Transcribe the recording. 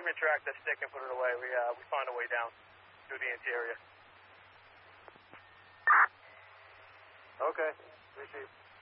can retract the stick and put it away. We find a way down through the interior. Okay. Receive.